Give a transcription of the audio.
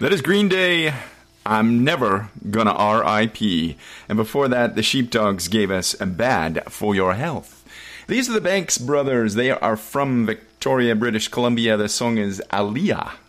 That is Green Day, I'm Never Gonna R.I.P. And before that, the Sheepdogs gave us Bad for Your Health. These are the Banks Brothers. They are from Victoria, British Columbia. The song is Aliyah.